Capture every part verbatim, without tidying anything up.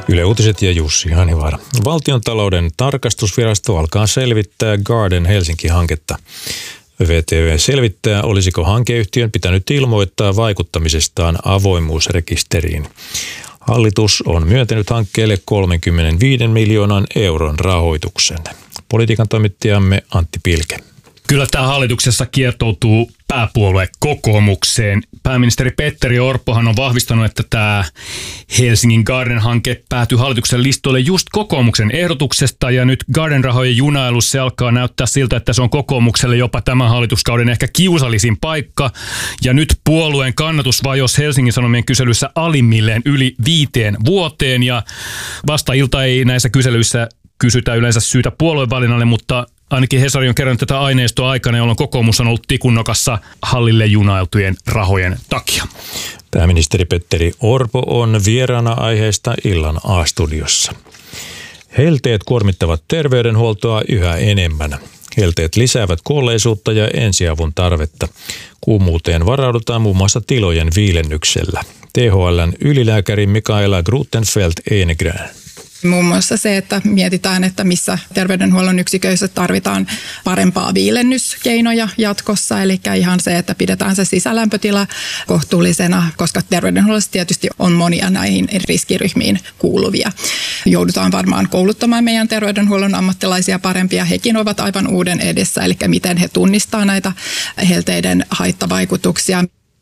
Yle Uutiset ja Jussi Hanivaara. Valtiontalouden tarkastusvirasto alkaa selvittää Garden Helsinki-hanketta. V T V selvittää, olisiko hankeyhtiön pitänyt ilmoittaa vaikuttamisestaan avoimuusrekisteriin. Hallitus on myöntänyt hankkeelle kolmekymmentäviisi miljoonan euron rahoituksen. Politiikan toimittajamme Antti Pilke. Kyllä tämä hallituksessa kiertoutuu pääpuolue kokoomukseen. Pääministeri Petteri Orpohan on vahvistanut, että tämä Helsingin Garden-hanke päätyi hallituksen listoille just kokoomuksen ehdotuksesta. Ja nyt Garden-rahojen junailussa se alkaa näyttää siltä, että se on kokoomukselle jopa tämän hallituskauden ehkä kiusallisin paikka. Ja nyt puolueen kannatus vajosi Helsingin Sanomien kyselyssä alimmilleen yli viiteen vuoteen. Ja vasta ilta ei näissä kyselyissä kysytä yleensä syytä puoluevalinnalle, mutta ainakin Hesari on kerännyt tätä aineistoa aikana, jolloin kokoomus on ollut tikunnokassa hallille junailtujen rahojen takia. Pääministeri Petteri Orpo on vieraana aiheesta illan A-studiossa. Helteet kuormittavat terveydenhuoltoa yhä enemmän. Helteet lisäävät kuolleisuutta ja ensiavun tarvetta. Kuumuuteen varaudutaan muun muassa tilojen viilennyksellä. T H L:n ylilääkäri Mikaela Gruttenfeldt-Enegren. Muun muassa se, että mietitään, että missä terveydenhuollon yksiköissä tarvitaan parempaa viilennyskeinoja jatkossa. Eli ihan se, että pidetään se sisälämpötila kohtuullisena, koska terveydenhuollossa tietysti on monia näihin riskiryhmiin kuuluvia. Joudutaan varmaan kouluttamaan meidän terveydenhuollon ammattilaisia parempia. Hekin ovat aivan uuden edessä, eli miten he tunnistaa näitä helteiden haittavaikutuksia.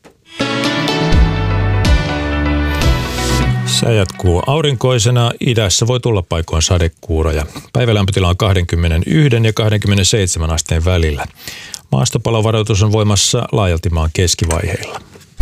Sää jatkuu aurinkoisena. Idässä voi tulla paikoin sadekuuroja. Päivälämpötila on kaksikymmentäyksi ja kaksikymmentäseitsemän asteen välillä. Maastopalovaroitus on voimassa laajalti maan keskivaiheilla.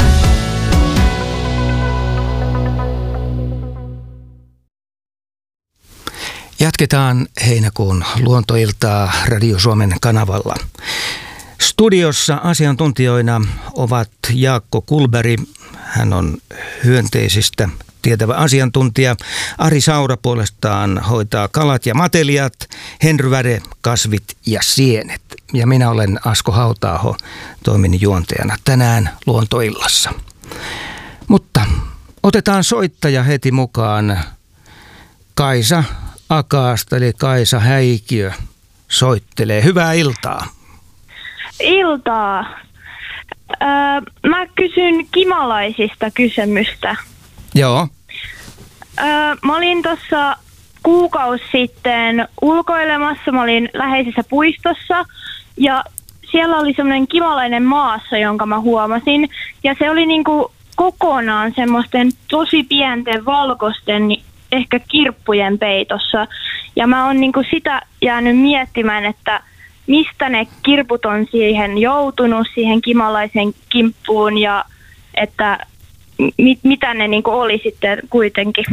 Jatketaan heinäkuun luontoiltaa Radio Suomen kanavalla. Studiossa asiantuntijoina ovat Jaakko Kulberi, hän on hyönteisistä tietävä asiantuntija. Ari Saura puolestaan hoitaa kalat ja matelijat, Henry Väre kasvit ja sienet. Ja minä olen Asko Hauta-aho, toimin juontajana tänään luontoillassa. Mutta otetaan soittaja heti mukaan. Kaisa Akaasta, eli Kaisa Häikiö soittelee. Hyvää iltaa. Iltaa. Öö, mä kysyn kimalaisista kysymystä. Joo. Öö, mä olin tuossa kuukausi sitten ulkoilemassa, mä olin läheisessä puistossa ja siellä oli semmoinen kimalainen maassa, jonka mä huomasin. Ja se oli niinku kokonaan semmoisten tosi pienten valkoisten, ehkä kirppujen peitossa. Ja mä oon niinku sitä jäänyt miettimään, että mistä ne kirput on siihen joutunut, siihen kimalaisen kimppuun ja että mit, mitä ne niinku oli sitten kuitenkin.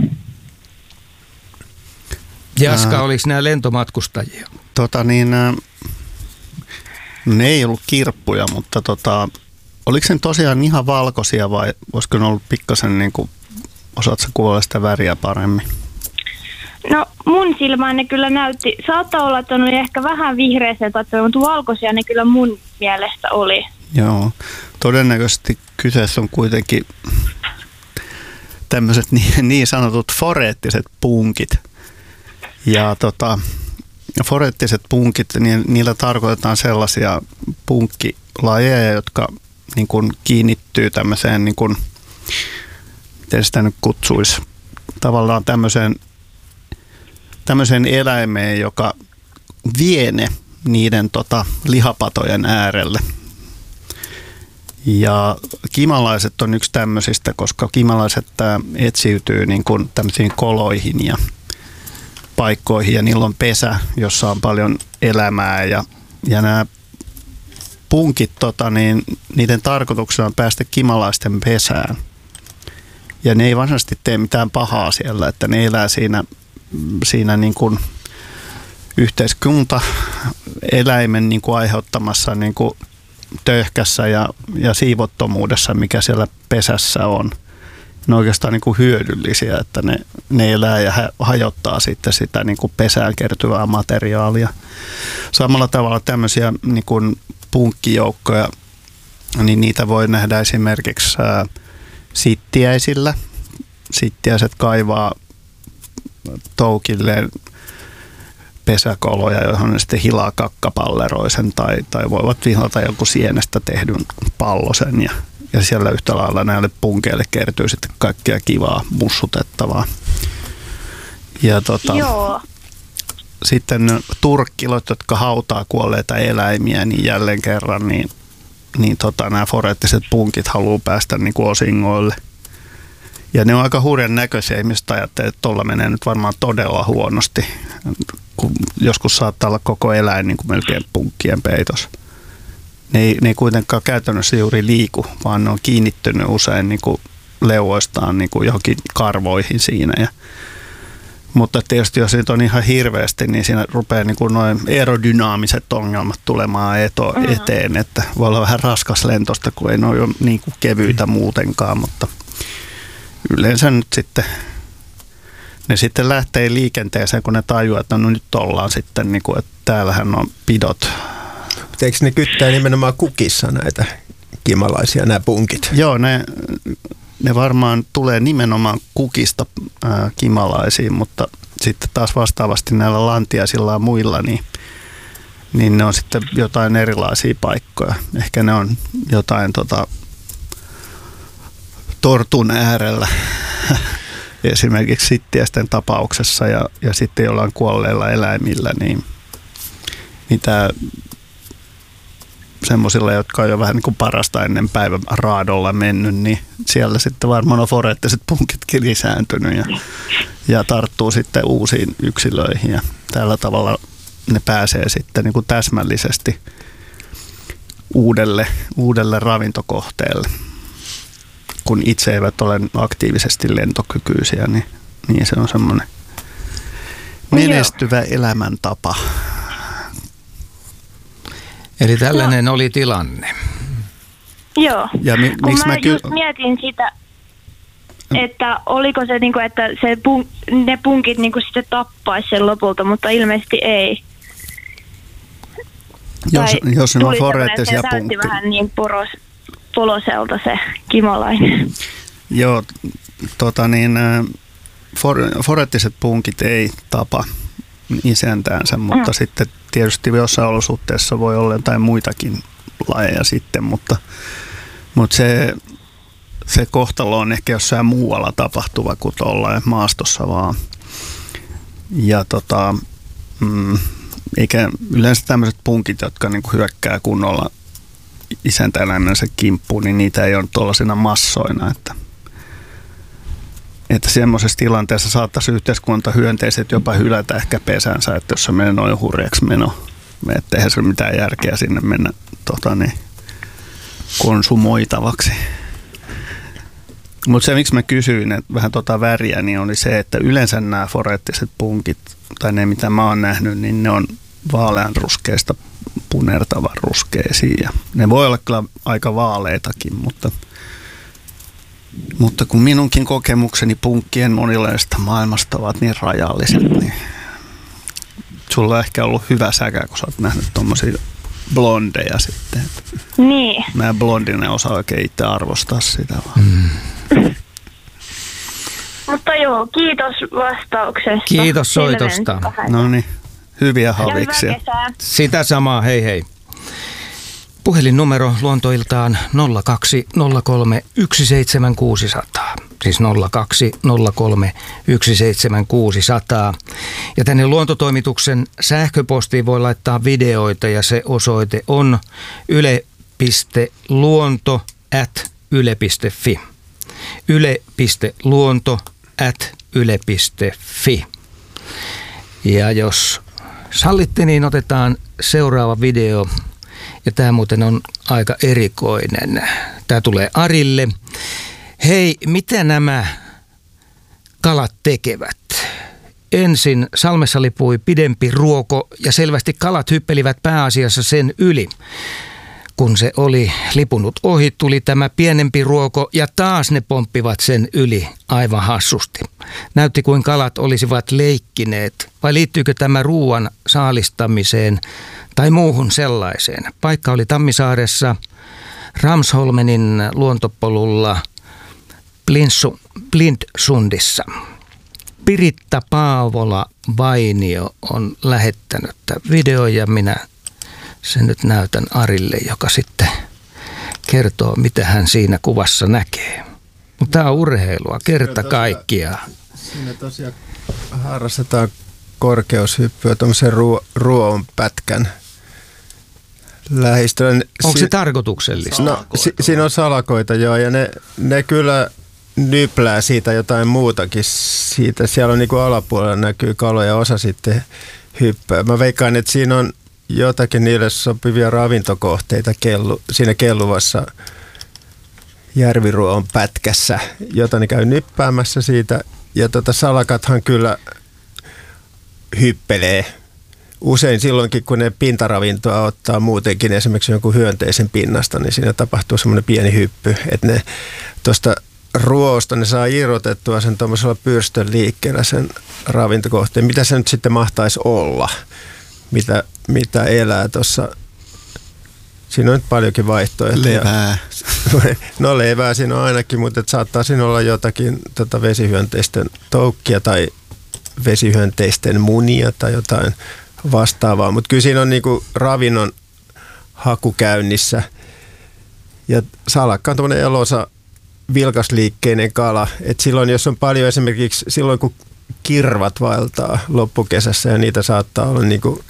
Jaska, äh, oliko nämä lentomatkustajia? Tota niin, äh, ne ei ollut kirppuja, mutta tota, oliko se tosiaan ihan valkoisia vai olisiko ne ollut pikkasen, niin kuin, osaatko kuvailla sitä väriä paremmin? No mun silmään ne kyllä näytti, saattaa olla, että on ehkä vähän vihreässä, mutta valkoisia ne kyllä mun mielestä oli. Joo, todennäköisesti kyseessä on kuitenkin tämmöiset niin, niin sanotut foreettiset punkit. Ja tota, foreettiset punkit, niin niillä tarkoitetaan sellaisia punkkilajeja, jotka niin kuin kiinnittyy tämmöiseen, niin kuin, miten sitä nyt kutsuisi, tavallaan tämmöiseen tämmöiseen eläimeen, joka vie ne niiden tota, lihapatojen äärelle. Ja kimalaiset on yksi tämmöisistä, koska kimalaiset ää, etsiytyy niin kuin tämmöisiin koloihin ja paikkoihin ja niillä on pesä, jossa on paljon elämää ja, ja nämä punkit, tota, niin, niiden tarkoituksena on päästä kimalaisten pesään. Ja ne ei varsinaisesti tee mitään pahaa siellä, että ne elää siinä siinä niin kuin yhteiskunta eläimen niin kuin aiheuttamassa niin kuin töyhkässä ja, ja siivottomuudessa, mikä siellä pesässä on. Ne on oikeastaan niin kuin hyödyllisiä, että ne, ne elää ja hajottaa sitten sitä niin kuin pesään kertyvää materiaalia. Samalla tavalla tämmöisiä niin kuin punkkijoukkoja, niin niitä voi nähdä esimerkiksi ää, sittiäisillä. Sittiäiset kaivaa toukilleen pesäkoloja, johon ne sitten hilaa kakkapalleroisen tai, tai voivat vihlata joku sienestä tehdyn pallosen ja, ja siellä yhtä lailla näille punkeille kertyy sitten kaikkea kivaa mussutettavaa. Ja tota, Joo. sitten turkkilot, jotka hautaa kuolleita eläimiä, niin jälleen kerran niin, niin tota, nämä foreettiset punkit haluaa päästä niin kuin osingoille. Ja ne on aika hurjan näköisiä. Ihmiset ajattelee, että tuolla menee nyt varmaan todella huonosti, kun joskus saattaa olla koko eläin niin kuin melkein punkkien peitos. Ne ei, ne ei kuitenkaan käytännössä juuri liiku, vaan ne on kiinnittynyt usein niin kuin leuoistaan niin kuin johonkin karvoihin siinä. Ja, mutta tietysti jos siitä on ihan hirveästi, niin siinä rupeaa niin kuin noin aerodynaamiset ongelmat tulemaan eto, eteen. Että voi olla vähän raskas lentosta, kun ei ne ole niin kuin kevyitä muutenkaan, mutta yleensä nyt sitten ne sitten lähtee liikenteeseen, kun ne tajuaa, että no nyt ollaan sitten, niin kuin, että täällähän on pidot. Eikö ne kyttää nimenomaan kukissa näitä kimalaisia, nämä punkit? Joo, ne, ne varmaan tulee nimenomaan kukista ää, kimalaisiin, mutta sitten taas vastaavasti näillä lantiaisilla ja muilla, niin, niin ne on sitten jotain erilaisia paikkoja. Ehkä ne on jotain tota, tortun äärellä esimerkiksi sittiäisten tapauksessa ja, ja sitten jollain kuolleilla eläimillä, niin, niin tämä semmoisilla, jotka on jo vähän niin kuin parasta ennen päivän raadolla mennyt, niin siellä sitten varmaan on foreettiset punkitkin lisääntynyt ja, ja tarttuu sitten uusiin yksilöihin ja tällä tavalla ne pääsee sitten niin kuin täsmällisesti uudelle, uudelle ravintokohteelle. Kun itse eivät ole aktiivisesti lentokykyisiä, niin, niin se on semmoinen menestyvä elämäntapa. Eli tällainen no. oli tilanne. Joo, ja mi- kun mä, mä ky- just mietin sitä, että oliko se, niinku, että se punk- ne punkit niinku sitten tappaisi sen lopulta, mutta ilmeisesti ei. Jos, jos ne on tuli foreettisia punkkeja. punkkeja. Vähän niin poros, poloselta se kimalainen. Joo, tota niin, for, foreettiset punkit ei tapa isäntäänsä, mutta mm. sitten tietysti jossain olosuhteessa voi olla jotain muitakin lajeja sitten, mutta, mutta se, se kohtalo on ehkä jossain muualla tapahtuva kuin tuolla maastossa vaan. Ja tota, mm, eikä yleensä tämmöiset punkit, jotka niinku hyökkää kunnolla isäntäeläimensä kimppuun, niin niitä ei ole tuollaisina massoina, että Että semmoisessa tilanteessa saattaisi yhteiskunta hyönteiset jopa hylätä ehkä pesänsä, että jos se menee noin hurjaksi meno, että eihän se ole mitään järkeä sinne mennä tota, niin, konsumoitavaksi. Mutta se, miksi mä kysyin että vähän tota väriä, niin oli se, että yleensä nämä foreettiset punkit, tai ne mitä mä oon nähnyt, niin ne on vaaleanruskeista punertavan ruskeisia. Ne voi olla kyllä aika vaaleitakin, mutta Mutta kun minunkin kokemukseni punkkien monilaisesta maailmasta ovat niin rajalliset, niin sulla on ehkä ollut hyvä säkä, kun sä oot nähnyt tommosia blondeja sitten. Niin. Mä en blondinen osaa oikein itse arvostaa sitä vaan. Mm. Mutta joo, kiitos vastauksesta. Kiitos soitosta. No niin, hyviä haviksia. Sitä samaa, hei hei. Puhelinnumero luontoiltaan nolla kaksi nolla kolme yksi seitsemän kuusi nolla nolla, siis nolla kaksi nolla kolme yksi seitsemän kuusi nolla nolla. Ja tänne luontotoimituksen sähköpostiin voi laittaa videoita ja se osoite on yle piste luonto ät yle piste fi. yle piste luonto ät yle piste fi. Ja jos sallitte, niin otetaan seuraava video. Ja tämä muuten on aika erikoinen. Tämä tulee Arille. Hei, mitä nämä kalat tekevät? Ensin salmessa lipui pidempi ruoko ja selvästi kalat hyppelivät pääasiassa sen yli. Kun se oli lipunut ohi, tuli tämä pienempi ruoko ja taas ne pomppivat sen yli aivan hassusti. Näytti kuin kalat olisivat leikkineet, vai liittyykö tämä ruuan saalistamiseen tai muuhun sellaiseen? Paikka oli Tammisaaressa Ramsholmenin luontopolulla Blindsundissa. Piritta Paavola Vainio on lähettänyt tämän videon ja minä sen nyt näytän Arille, joka sitten kertoo, mitä hän siinä kuvassa näkee. Tämä on urheilua, kerta kaikkiaan. Siinä tosiaan harrastetaan korkeushyppyä tuommoisen ruo- ruoanpätkän lähistöllä. Onko se si- tarkoituksellista? No, si- siinä on salakoita, joo, ja ne, ne kyllä nyplää siitä jotain muutakin. Siitä. Siellä on niin kuin alapuolella näkyy kaloja, osa sitten hyppää. Mä veikkaan, että siinä on jotakin niille sopivia ravintokohteita kellu, siinä kelluvassa järviruoan pätkässä, jota ne käy nyppäämässä siitä. Ja tota salakathan kyllä hyppelee usein silloinkin, kun ne pintaravintoa ottaa muutenkin esimerkiksi jonkun hyönteisen pinnasta, niin siinä tapahtuu semmoinen pieni hyppy, että ne tuosta ruoasta ne saa irrotettua sen tuommoisella pyrstön liikkeellä sen ravintokohteen. Mitä se nyt sitten mahtaisi olla? Mitä, mitä elää tuossa? Siinä on nyt paljonkin vaihtoehtoja. Levää. No levää siinä on ainakin, mutta saattaa siinä olla jotakin tota vesihyönteisten toukkia tai vesihyönteisten munia tai jotain vastaavaa. Mutta kyllä siinä on niinku ravinnon haku käynnissä. Ja salakka on tämmöinen elosa vilkasliikkeinen kala. Et silloin, jos on paljon esimerkiksi silloin, kun kirvat vaeltaa loppukesässä ja niitä saattaa olla niinku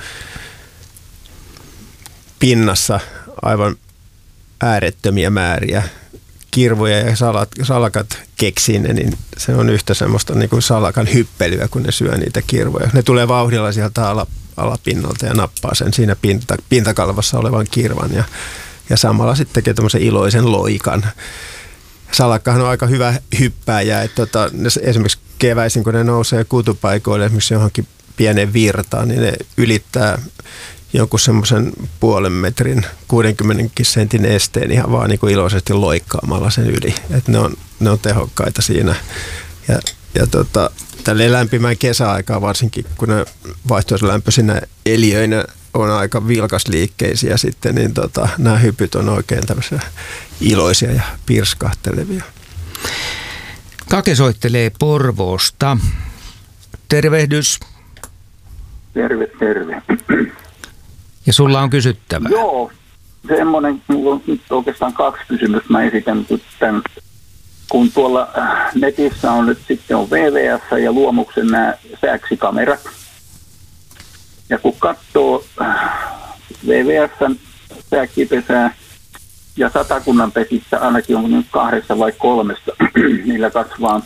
pinnassa aivan äärettömiä määriä kirvoja ja salat, salakat keksin, niin se on yhtä semmoista niin kuin salakan hyppelyä, kun ne syö niitä kirvoja. Ne tulee vauhdilla sieltä ala, alapinnalta ja nappaa sen siinä pinta, pintakalvassa olevan kirvan ja, ja samalla sitten tekee tämmöisen iloisen loikan. Salakkahan on aika hyvä hyppääjä, että tota, esimerkiksi keväisin, kun ne nousee kutupaikoille, esimerkiksi johonkin pienen virtaan, niin ne ylittää jonkun semmoisen puolen metrin, kuudenkymmenen sentin esteen ihan vaan niin kuin iloisesti loikkaamalla sen yli. Että ne on, ne on tehokkaita siinä. Ja, ja tota, tälle lämpimään kesäaikaan varsinkin, kun ne vaihtoehtoislämpöisinä eliöinä on aika vilkasliikkeisiä sitten, niin tota, nämä hypyt on oikein tämmöisiä iloisia ja pirskahtelevia. Kake soittelee Porvoosta. Tervehdys. Terve, terve. Ja sulla on kysyttävää. Joo, semmoinen, mulla on nyt oikeastaan kaksi kysymystä. Mä esitän tämän, kun tuolla netissä on nyt sitten on V V S ja Luomuksen nämä sääksikamerat. Ja kun katsoo V V S:n sääkkipesää ja Satakunnan pesissä ainakin on nyt kahdessa vai kolmesta, niillä kasvaa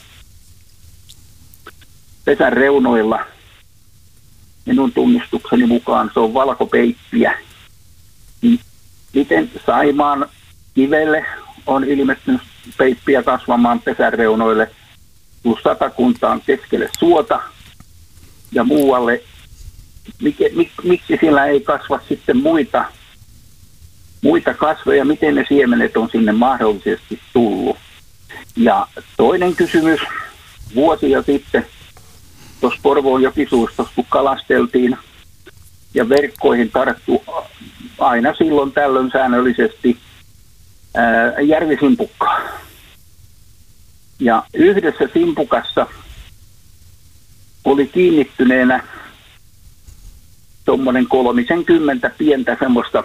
pesän reunoilla. Minun tunnistukseni mukaan se on valkopeippiä. Miten Saimaan kivelle on ilmestynyt peippiä kasvamaan pesäreunoille, plus Satakuntaan keskelle suota ja muualle. Mik, mik, miksi siellä ei kasva sitten muita, muita kasveja, miten ne siemenet on sinne mahdollisesti tullut? Ja toinen kysymys, vuosia sitten tuossa Porvoon jokisuistossa, kun kalasteltiin ja verkkoihin tarttui aina silloin tällöin säännöllisesti ää, järvisimpukkaa. Ja yhdessä simpukassa oli kiinnittyneenä tuommoinen kolmisen kymmentä pientä semmoista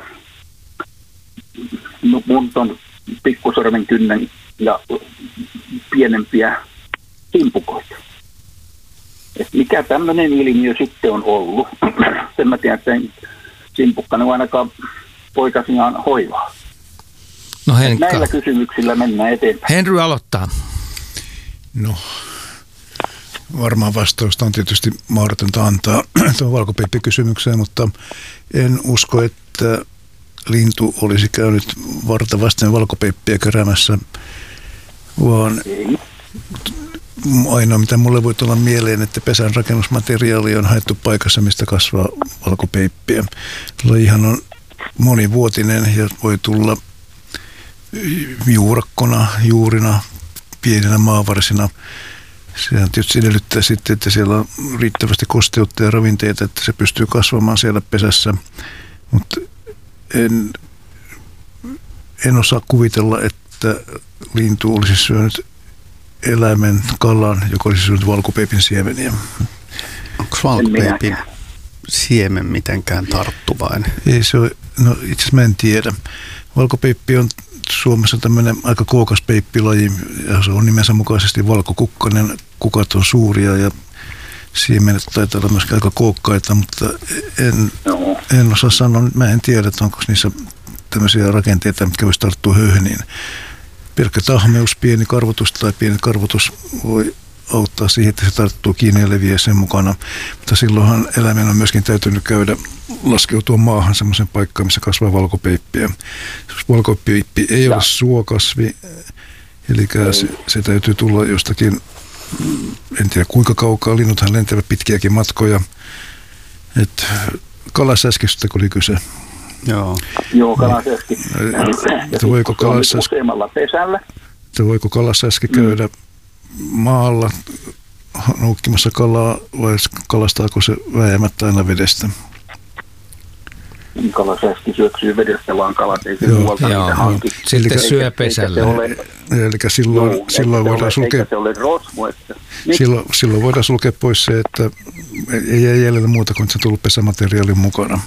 mun ton pikkusormen kynnen ja pienempiä simpukoita. Et mikä tämmöinen ilmiö sitten on ollut? Sen mä tiedän, että simpukka on ainakaan poikasiaan hoivaa. No Henkka. Näillä kysymyksillä mennään eteenpäin. Henry aloittaa. No, varmaan vastausta on tietysti mahdotonta antaa tuon valkopeippi-kysymykseen, mutta en usko, että lintu olisi käynyt varta vasten valkopeippiä keräämässä, vaan ainoa mitä mulle voi tulla mieleen, että pesän rakennusmateriaali on haettu paikassa, mistä kasvaa valkopeippiä. Lajihan on monivuotinen ja voi tulla juurakkona, juurina, pieninä maavarsina. Sehän tietysti edellyttää sitten, että siellä on riittävästi kosteutta ja ravinteita, että se pystyy kasvamaan siellä pesässä, mutta en, en osaa kuvitella, että lintu olisi syönyt eläimen, kalan, joka olisi syönyt valkopeipin siemeniä. Onko valkopeipin siemen mitenkään tarttuvainen? Ei se ole, no itse asiassa mä en tiedä. Valkopeippi on Suomessa tämmöinen aika kookas peippilaji, ja se on nimensä mukaisesti valkokukkanen. Kukat on suuria ja siemenet taitaa olla myöskin aika kookkaita, mutta en, en osaa sanoa, mä en tiedä, että onko niissä tämmöisiä rakenteita, mitkä voisi tarttua höyheniin. Pelkkä tahmeus, pieni karvotus tai pieni karvotus voi auttaa siihen, että se tarttuu kiinni ja leviää sen mukana. Mutta silloinhan eläimen on myöskin täytynyt käydä laskeutua maahan semmoisen paikkaan, missä kasvaa valkopeippiä. Valkopeippi ei ole suokasvi, eli se, se täytyy tulla jostakin, en tiedä kuinka kaukaa, linnuthan lentävät pitkiäkin matkoja. Et kalasäskistä oli kyse. Joo, Joo kalasäski. Että voiko kalasäski, että voiko kalasäski käydä maalla noukkimassa kalaa vai kalastaako se vääjäämättä aina vedestä? Kalasäski syöksyy vedestä, vaan kalat ei se muualta niitä hanki. Sitten syö pesälle. Eli silloin, joo, silloin, voidaan sulkea, rosmu, että, silloin, silloin voidaan sulkea pois se, että ei jää jäljellä muuta kuin se on tullut pesämateriaalin mukana.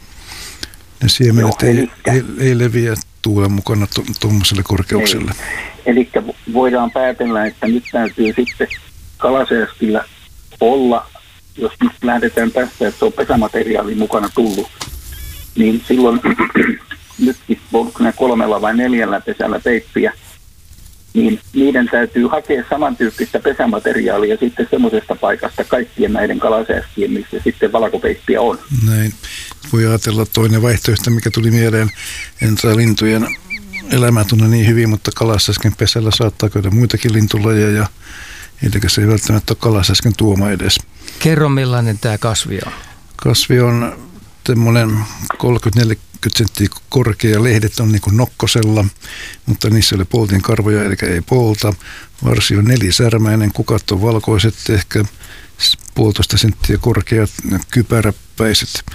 Ne siemenet joo, ei, ei, ei leviä tuulen mukana tuommoiselle korkeukselle. Eli voidaan päätellä, että nyt täytyy sitten kalasäskillä olla, jos nyt lähdetään tästä, että se on pesämateriaalin mukana tullut, niin silloin nytkin onko ne kolmella vai neljällä pesällä peippiä, niin niiden täytyy hakea samantyyppistä pesämateriaalia sitten semmoisesta paikasta kaikkien näiden kalasäskien, missä sitten valkopeippiä on. Näin. Voi ajatella toinen vaihtoehto, mikä tuli mieleen, en saa lintujen elämää tunne niin hyvin, mutta kalasäsken pesällä saattaa käydä muitakin lintulajeja, eli se ei välttämättä ole kalasäsken tuoma edes. Kerro, millainen tämä kasvi on. Kasvi on semmoinen kolmekymmentä neljäkymmentä senttiä korkea, lehdet on niin kuin nokkosella, mutta niissä oli poltin karvoja, eli ei polta. Varsi on nelisärmäinen, kukat on valkoiset, ehkä puolitoista senttiä korkeat, kypäräpäiset.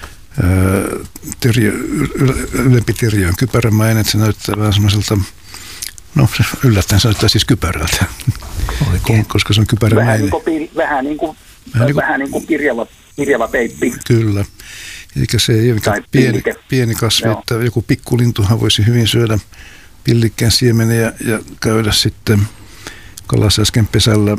Terjö, ylempi terjö on kypärämäinen, se näyttää vähän semmoiselta, no yllättäen se näyttää siis kypärältä, oikein, koska se on kypärämäinen. Vähän niin kuin, vähän niin kuin, vähän niin kuin, vähän niin kuin kirjava, kirjava peippi. Kyllä. Eli se ei ole pieni, pieni kasvi, joo, että joku pikkulintuhan voisi hyvin syödä pillikkään siemeniä ja käydä sitten kalasäsken pesällä.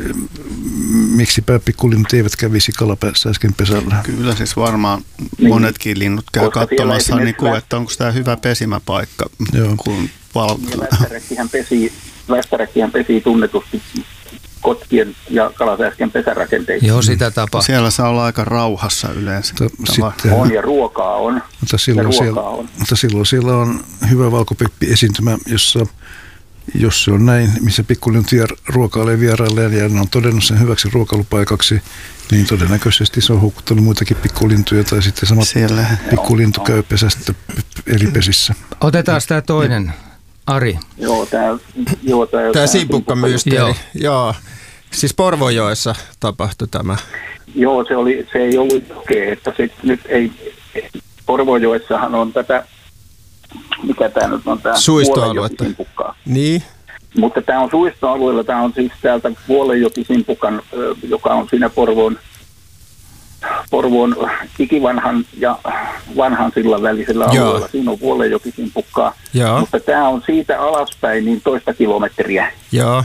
Miksipä pikkulinnut eivät kävisi kalasäsken pesällä? Kyllä siis varmaan monetkin linnut käy koska katsomassa, niin kuin, että onko tämä hyvä pesimäpaikka. Joo. Kun val... Västäräkkihän pesii, västäräkkihän pesii tunnetusti kotkien ja kalasäsken pesärakenteita. Joo, sitä tapaa. Siellä saa olla aika rauhassa yleensä. Sitten, on ja ruokaa on. Mutta silloin, ruokaa siellä, on. mutta silloin siellä on hyvä valkopeippi esiintymä, jossa jos se on näin, missä pikkulinnut vier, ruokailee vierailleen ja ne on todennut sen hyväksi ruokailupaikaksi, niin todennäköisesti se on houkuttanut muitakin pikkulintuja tai sitten samat siellä pikkulintu käy pesästä eri pesissä. Otetaan tämä toinen. Ari. Joo, tämä joo, tämä simpukkamysteeri. Joo. Joo. Siis Porvojoessa tapahtui tämä. Joo, se, oli, se ei ollut jokea, että se nyt ei, Porvojoessahan on tätä, mikä tämä nyt on tämä suistoaluetta. Niin. Mutta tämä on suistoalueella, tämä on siis täältä Vuolenjoki-simpukan, joka on siinä Porvoon, Porvoon ikivanhan ja vanhan sillan välisellä alueella. Joo. Siinä on Vuolenjoki-simpukkaa, mutta tämä on siitä alaspäin niin toista kilometriä. Joo.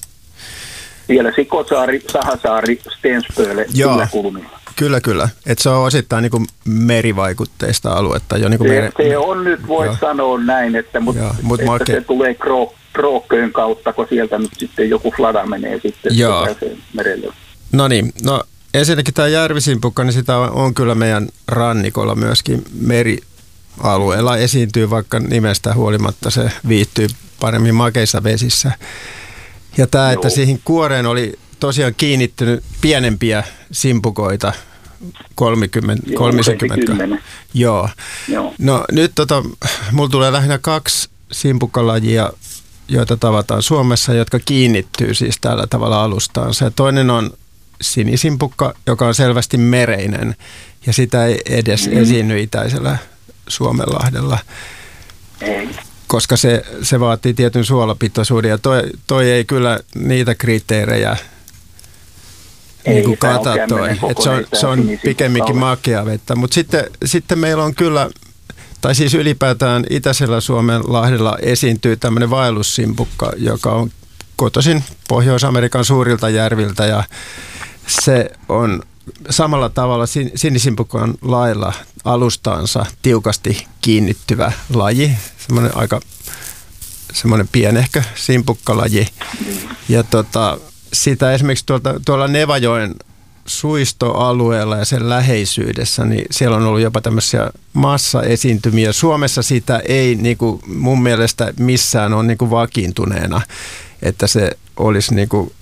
Vielä Sikosaari, Sahasaari, Stenspöle, sillä kulmilla. Kyllä, kyllä. Että se on osittain niin kuin merivaikutteista aluetta. Jo niin kuin se, mere... se on nyt, voisi sanoa näin, että, mut, Joo, mut että oikein... se tulee Kro, Krookköön kautta, kun sieltä nyt sitten joku flada menee sitten merelle. No niin, no ensinnäkin tämä järvisimpukka, niin sitä on, on kyllä meidän rannikolla myöskin merialueella esiintyy, vaikka nimestä huolimatta se viihtyy paremmin makeissa vesissä. Ja tämä, että siihen kuoreen oli tosiaan kiinnittynyt pienempiä simpukoita, kolmekymmentä, Joo, kolmekymmentä. Joo. Joo. No nyt tota, mulla tulee lähinnä kaksi simpukkalajia, joita tavataan Suomessa, jotka kiinnittyy siis tällä tavalla alustaan. Se toinen on sinisimpukka, joka on selvästi mereinen, ja sitä ei edes mm. esiinny itäisellä Suomenlahdella. Ei. koska se, se vaatii tietyn suolapitoisuuden ja toi, toi ei kyllä niitä kriteerejä Ei, niin kuin tämä on kata toi. kämmenen Et se on, kokoinen, se on sinisimpukka pikemminkin ole. makea vettä. Mutta sitten, sitten meillä on kyllä, tai siis ylipäätään Itäisellä Suomen lahdella esiintyy tämmöinen vaellussimpukka, joka on kotoisin Pohjois-Amerikan suurilta järviltä ja se on samalla tavalla sin- sinisimpukan lailla alustaansa tiukasti kiinnittyvä laji, semmoinen aika semmoinen pienehkö simpukkalaji. Ja tota, sitä esimerkiksi tuolta, tuolla Nevajoen suistoalueella ja sen läheisyydessä, niin siellä on ollut jopa tämmöisiä massaesiintymiä. Suomessa sitä ei niin kuin mun mielestä missään ole niin kuin vakiintuneena, että se olisi niin kuin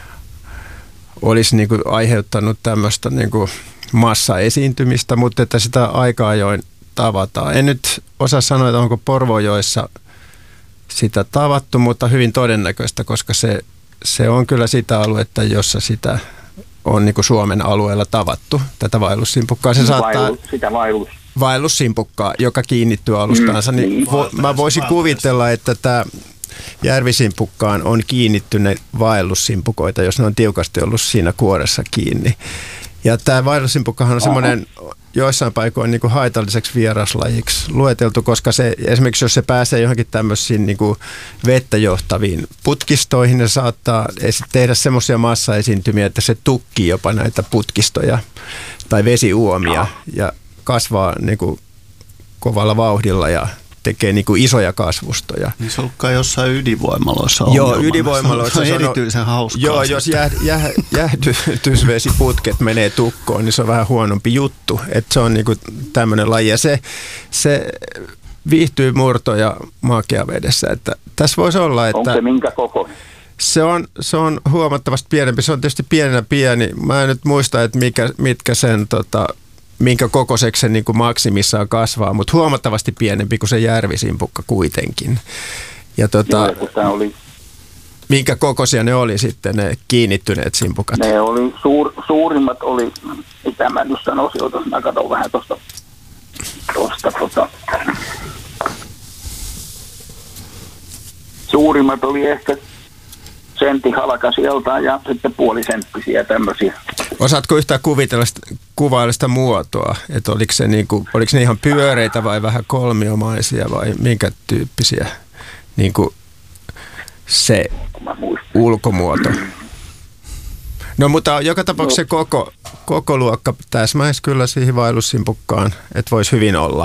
olisi niin kuin aiheuttanut tämmöistä niin kuin massaesiintymistä, mutta että sitä aika ajoin tavataan. En nyt osaa sanoa, että onko Porvoojoissa sitä tavattu, mutta hyvin todennäköistä, koska se, se on kyllä sitä aluetta, jossa sitä on niin kuin Suomen alueella tavattu, tätä vaellussimpukkaa. Se saattaa, Vaellus, sitä vaellus. vaellussimpukkaa, joka kiinnittyy alustaansa, Mm, niin niin. vo, mä voisin kuvitella, että tämä järvisimpukkaan on kiinnittyneet vaellussimpukoita, jos ne on tiukasti ollut siinä kuoressa kiinni. Ja tämä vaellussimpukkahan on semmoinen joissain paikoin niin kuin haitalliseksi vieraslajiksi lueteltu, koska se, esimerkiksi jos se pääsee johonkin tämmöisiin niin kuin vettä johtaviin putkistoihin, ne saattaa tehdä semmoisia massaesiintymiä, että se tukkii jopa näitä putkistoja tai vesiuomia ja kasvaa niin kuin kovalla vauhdilla ja tekee niin kuin isoja kasvustoja. Niin se on kai jossain ydinvoimaloissa Joo, ongelmana. ydinvoimaloissa se on, se on erityisen hauskaa. Joo, jos jää, jää, jäähdysvesiputket menee tukkoon, niin se on vähän huonompi juttu. Että se on niinku tämmöinen laji. Ja se, se viihtyy murto- ja makeavedessä. Että tässä voisi olla, että Onko se minkä kokoinen? se on, se on huomattavasti pienempi. Se on tietysti pienenä pieni. Mä en nyt muista, että mikä, mitkä sen... Tota, minkä kokoiseksi se niin kuin maksimissaan kasvaa, mutta huomattavasti pienempi kuin se järvisimpukka kuitenkin. Ja tota, Joo, kun tää oli, minkä kokoisia ne oli sitten ne kiinnittyneet simpukat? ne oli suur, suurimmat oli, mitä mä nyt sanoisin, otas mä katson vähän tuosta, tuosta, tuosta. Suurimmat oli ehkä sentti halkasijalta ja sitten puolisenttisiä tämmöisiä. Osaatko yhtään kuvitella sitä, kuvailla sitä muotoa? Että oliko, se niinku, oliko ne ihan pyöreitä vai vähän kolmiomaisia vai minkä tyyppisiä niinku se ulkomuoto? No mutta joka tapauksessa no. koko, koko luokka täsmäisi kyllä siihen vaellussimpukkaan, että voisi hyvin olla.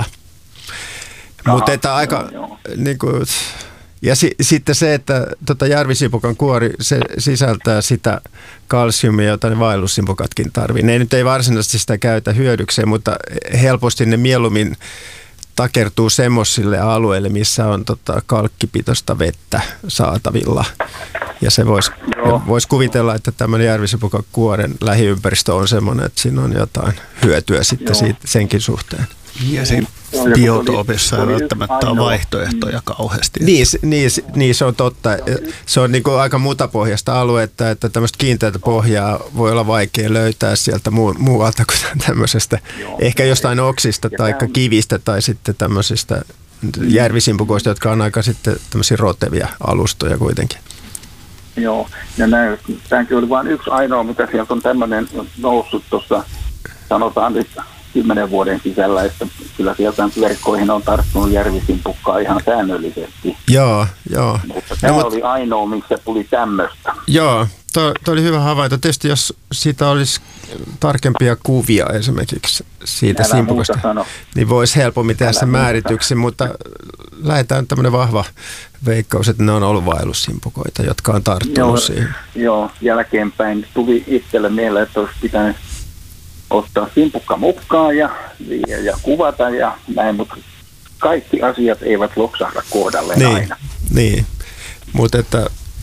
Mutta että aika... No, niinku, ja si, sitten se, että tota järvisimpukan kuori, se sisältää sitä kalsiumia, jota ne vaellussimpukatkin tarvii. Ne nyt ei varsinaisesti sitä käytä hyödykseen, mutta helposti ne mieluummin takertuu semmoisille alueille, missä on tota kalkkipitoista vettä saatavilla. Ja se voisi vois kuvitella, että tämmöinen järvisimpukan kuoren lähiympäristö on semmoinen, että siinä on jotain hyötyä sitten siitä, senkin suhteen. Ja siinä biotoopissa ei välttämättä ole vaihtoehtoja kauheasti. Niin, niin, niin se on totta. Se on niin kuin aika mutapohjaista aluetta, että tämmöistä kiinteätä pohjaa voi olla vaikea löytää sieltä muu, muualta kuin tämmöisestä. Ehkä jostain oksista tai kivistä tai sitten tämmöisistä järvisimpukoista, jotka on aika sitten tämmöisiä rotevia alustoja kuitenkin. Joo, ja näin, tämäkin oli vain yksi ainoa, mitä sieltä on tämmöinen noussut tuossa, sanotaan nyt kymmenen vuoden sisällä, että kyllä sieltä verkkoihin on tarttunut järvisimpukkaa ihan säännöllisesti. Joo, joo. Mutta tämä no, oli ainoa, missä tuli tämmöistä. Joo, tuo oli hyvä havainto. Tietysti jos siitä olisi tarkempia kuvia esimerkiksi siitä Älä simpukasta, niin voisi helpommin tehdä sen määrityksen, mutta lähdetään tämmöinen vahva veikkaus, että ne on ollut vaellussimpukoita, jotka on tarttunut joo, siihen. Joo, jälkeenpäin tuli itselle mieleen, että olisi pitänyt ottaa simpukka mukaan ja, ja, ja kuvata ja näin, mutta kaikki asiat eivät loksahda kohdalleen niin, aina. Niin, mutta että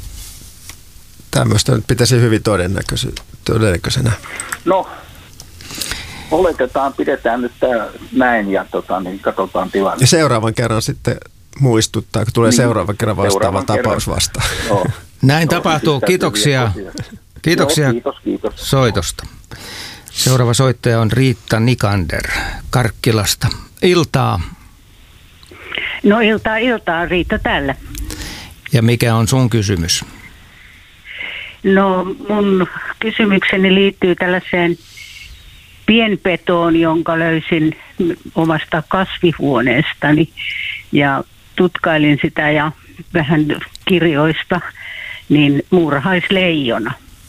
tämmöistä nyt pitäisi hyvin todennäköisenä. No, oletetaan, pidetään nyt tämä näin ja tota, niin katsotaan tilanne. Ja seuraavan kerran sitten muistuttaa, kun tulee niin, seuraavan kerran vastaava seuraavan tapaus kerran. vastaan. No, näin no, tapahtuu. Kiitoksia. Kiitoksia no, kiitos, kiitos. soitosta. Seuraava soittaja on Riitta Nikander Karkkilasta. Iltaa. No iltaa iltaa, Riitta täällä. Ja mikä on sun kysymys? No mun kysymykseni liittyy tällaiseen pienpetoon, jonka löysin omasta kasvihuoneestani ja tutkailin sitä ja vähän kirjoista, niin muurahaisleijona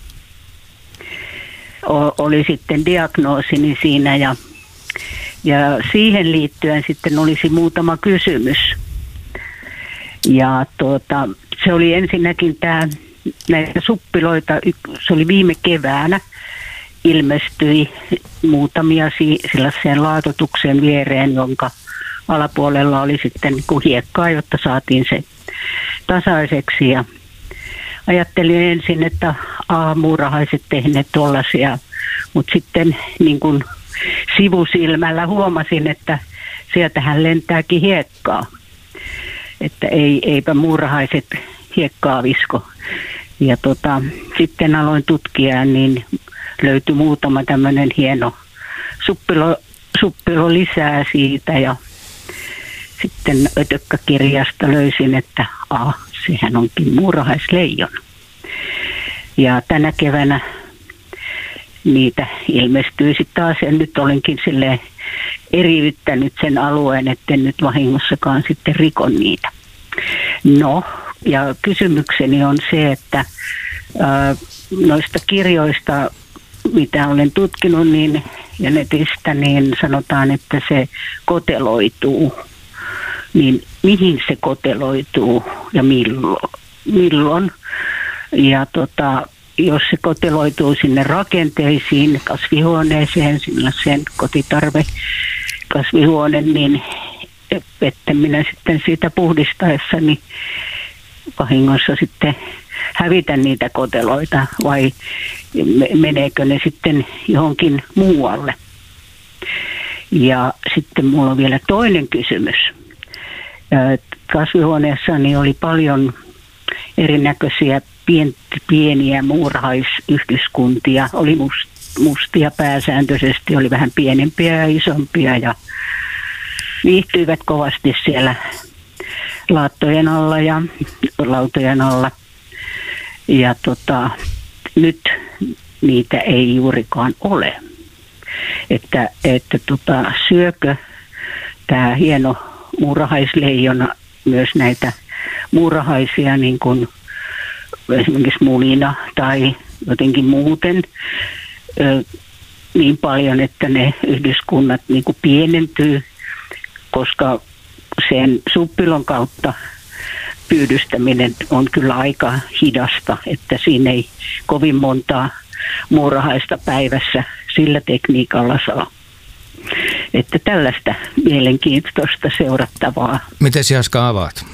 o- oli sitten diagnoosini siinä ja, ja siihen liittyen sitten olisi muutama kysymys. Ja tuota, se oli ensinnäkin tämä, näitä suppiloita, se oli viime keväänä, ilmestyi muutamia sellaiseen laatotuksen viereen, jonka alapuolella oli sitten niin kuin hiekkaa, jotta saatiin se tasaiseksi. Ja ajattelin ensin, että muurahaiset tehneet tuollaisia, mutta sitten niin kuin sivusilmällä huomasin, että sieltähän lentääkin hiekkaa. Että ei, eipä muurahaiset hiekkaa visko. Ja tota, sitten aloin tutkia, niin löytyi muutama tämmöinen hieno suppilo, suppilo lisää siitä ja sitten ötökkäkirjasta löysin, että ah, sehän onkin muurahaisleijona. Ja tänä keväänä niitä ilmestyy sitten taas ja nyt olenkin silleen eriyttänyt sen alueen, etten nyt vahingossakaan sitten rikon niitä. No, ja kysymykseni on se, että ää, noista kirjoista, mitä olen tutkinut niin, ja netistä, niin sanotaan, että se koteloituu. Niin mihin se koteloituu ja milloin? milloin? Ja tota, jos se koteloituu sinne rakenteisiin, kasvihuoneeseen, sen kotitarve kasvihuone, niin että minä sitten siitä puhdistaessani vahingossa sitten hävitä niitä koteloita vai meneekö ne sitten johonkin muualle. Ja sitten mulla on vielä toinen kysymys. Kasvihuoneessani oli paljon erinäköisiä pien, pieniä muurahaisyhdyskuntia. Oli must, mustia pääsääntöisesti, oli vähän pienempiä ja isompia ja viihtyivät kovasti siellä laattojen alla ja lautojen alla. Ja tota, nyt niitä ei juurikaan ole. Että, että tota, syökö tämä hieno muurahaisleijona myös näitä muurahaisia niin kuin esimerkiksi munina tai jotenkin muuten ö, niin paljon, että ne yhdyskunnat niin kuin pienentyy, koska sen suppilon kautta pyydystäminen on kyllä aika hidasta, että siinä ei kovin montaa muurahaista päivässä sillä tekniikalla saa. Että tällaista mielenkiintoista seurattavaa. Miten Jaska avaat?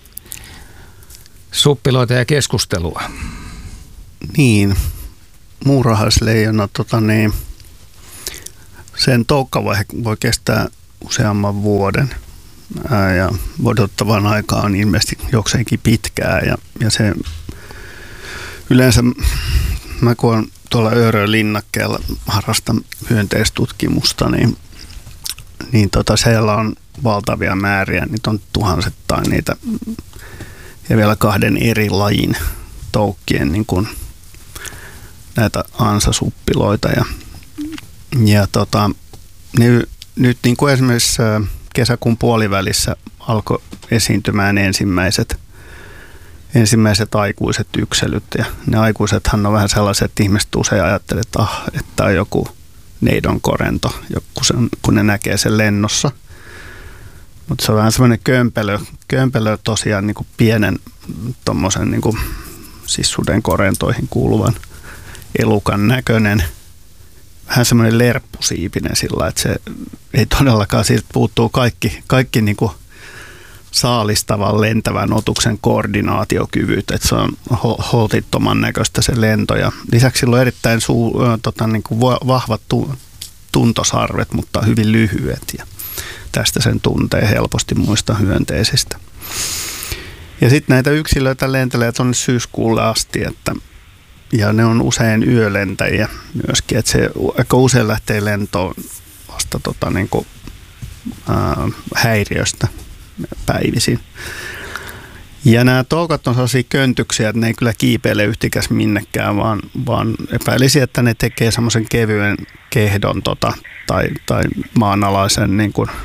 Suppiloita ja keskustelua. Niin, muurahaisleijona, tota niin, sen toukkavaihe voi kestää useamman vuoden. Ää, ja odottavan aikaa on ilmeisesti jokseenkin pitkää. Ja, ja se yleensä, mä kun olen tuolla Öörön linnakkeella harrastan hyönteistutkimusta, niin, niin tota siellä on valtavia määriä, niitä on tuhansittain niitä ja vielä kahden eri lajin toukkien niin kuin näitä ansasuppiloita ja, ja tota, ne, nyt niin kuin esimerkiksi kesäkuun puolivälissä alkoi esiintymään ensimmäiset ensimmäiset aikuiset yksilöt ja ne aikuisethan on vähän sellaiset, että ihmiset usein ajattelee, että, ah, että on joku neidonkorento, kun, kun ne näkee sen lennossa. Mutta se on vähän semmoinen kömpelö, kömpelö tosiaan niin kuin pienen tommosen niin kuin, siis sudenkorentoihin kuuluvan elukan näköinen. Vähän semmoinen lerppusiipinen sillä, että se ei todellakaan, siitä puuttuu kaikki, kaikki niin kuin saalistavan lentävän otuksen koordinaatiokyvyt, että se on holtittoman näköistä se lento. Ja lisäksi sillä on erittäin suu, tota, niin kuin vahvat tu, tuntosarvet, mutta hyvin lyhyet ja tästä sen tuntee helposti muista hyönteisistä. Ja sitten näitä yksilöitä lentelee tuonne syyskuulle asti, että, ja ne on usein yölentäjiä myöskin, että se aika usein lähtee lentoon vasta tota, niin kuin, ää, häiriöstä. päivisin. Ja nämä toukat on sellaisia köntyksiä, että ne ei kyllä kiipeile yhtikäs minnekään, vaan, vaan epäilisi, että ne tekee semmoisen kevyen kehdon tota, tai, tai maanalaisen niin kuin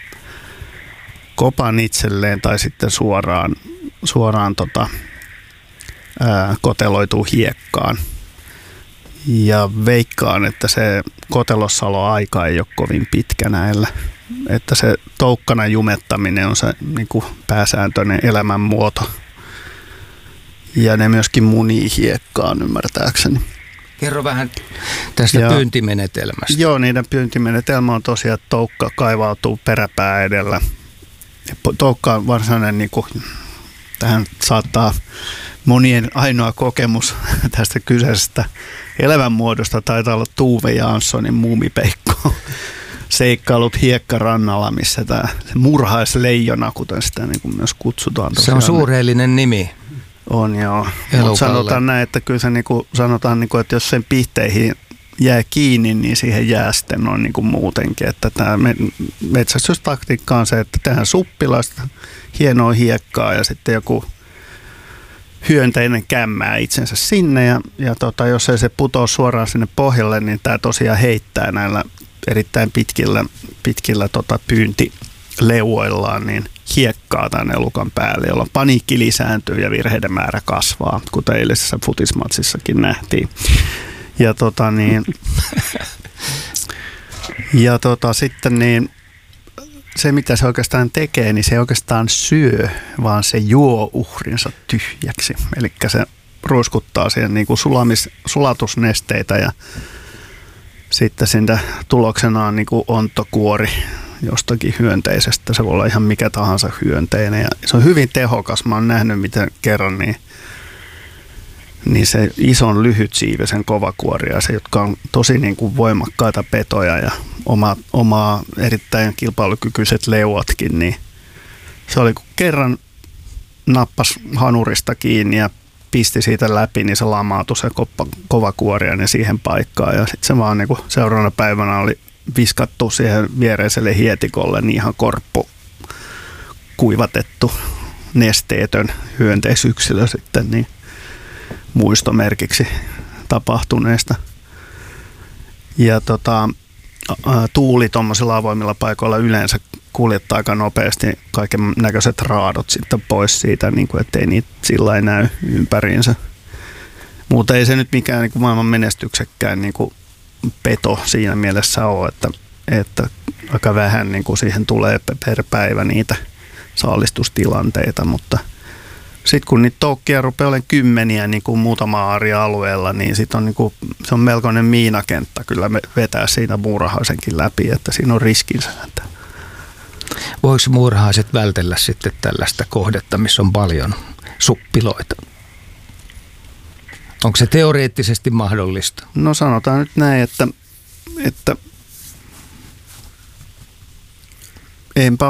kopan itselleen tai sitten suoraan, suoraan tota, ää, koteloituu hiekkaan. Ja veikkaan, että se kotelossaloaika ei ole kovin pitkä näillä. Että se toukkana jumettaminen on se niin kuin pääsääntöinen elämänmuoto. Ja ne myöskin munii hiekkaan, ymmärtääkseni. Kerro vähän tästä ja, pyyntimenetelmästä. Joo, niiden pyyntimenetelmä on tosiaan, että toukka kaivautuu peräpää edellä. Toukka on varsinainen, niin kuin, tähän saattaa monien ainoa kokemus tästä kyseisestä elämänmuodosta taitaa olla Tuve Janssonin Muumipeikko seikkailut hiekkarannalla, missä tämä murhaisleijona, kuten sitä niin kuin myös kutsutaan. Se on suureellinen nimi. On joo. Mutta sanotaan näin, että kyllä se niin kuin, sanotaan, niin kuin, että jos sen pihteihin jää kiinni, niin siihen jää sitten noin niin kuin muutenkin. Että tämä metsästystaktiikka on se, että tehdään suppilasta, hienoa hiekkaa ja sitten joku hyönteinen kämmää itsensä sinne ja, ja tota, jos ei se putoa suoraan sinne pohjalle, niin tämä tosiaan heittää näillä erittäin pitkillä, pitkillä tota, pyyntileuoillaan niin hiekkaa tänne elukan päälle, jolloin paniikki lisääntyy ja virheiden määrä kasvaa, kuten eilisessä futismatsissakin nähtiin. Ja, tota, niin, ja tota, sitten niin, se, mitä se oikeastaan tekee, niin se ei oikeastaan syö, vaan se juo uhrinsa tyhjäksi. Eli se ruiskuttaa siihen niin kuin sulamis, sulatusnesteitä ja sitten siinä tuloksena on niin kuin onttokuori jostakin hyönteisestä. Se voi olla ihan mikä tahansa hyönteinen ja se on hyvin tehokas. Mä oon nähnyt, miten kerran niin, niin se ison lyhytsiivisen kovakuoria, se, jotka on tosi niin kuin voimakkaita petoja ja oma, omaa erittäin kilpailukykyiset leuatkin, niin se oli kun kerran nappas hanurista kiinni ja pisti siitä läpi, niin se lamautui se koppa, kovakuoriainen siihen paikkaan ja sitten se vaan niin kuin seuraavana päivänä oli viskattu siihen viereiselle hietikolle niin ihan korppu kuivatettu nesteetön hyönteisyksilö sitten niin muistomerkiksi tapahtuneesta. Ja tota, tuuli tuommoisilla avoimilla paikoilla yleensä kuljettaa aika nopeasti kaiken näköiset raadot sitten pois siitä, niin kuin, ettei niitä sillä ei näy ympäriinsä. Mutta ei se nyt mikään niin kuin maailman menestyksekkään niin kuin peto siinä mielessä ole, että, että aika vähän niin kuin siihen tulee per päivä niitä saalistustilanteita, mutta sitten kun niitä toukkia rupeaa olemaan kymmeniä niin kuin muutama aaria-alueella, niin sit on niin kuin, se on melkoinen miinakenttä kyllä vetää siinä muurahaisenkin läpi, että siinä on riskinsä. Voiko muurahaiset vältellä sitten tällaista kohdetta, missä on paljon suppiloita? Onko se teoreettisesti mahdollista? No sanotaan nyt näin, että, että enpä